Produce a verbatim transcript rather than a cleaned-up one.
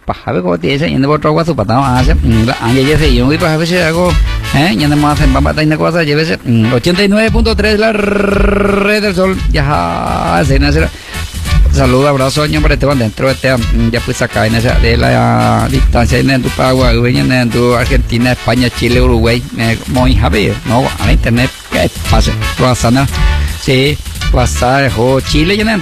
paja como te dice yendo por otro guaso patado hace año ya se yo voy para veces hago eh ya no más en papá tiene cosas ya veces ochenta y nueve punto tres la red del sol ya se nace. Saludos, abrazo, año para Esteban dentro de este, ya pues acá en esa de la distancia en tu Paraguay, en tu Argentina, España, Chile, Uruguay, muy happy, no, a la internet, ¿qué pasa? Pasana, sí, pasa, Chile,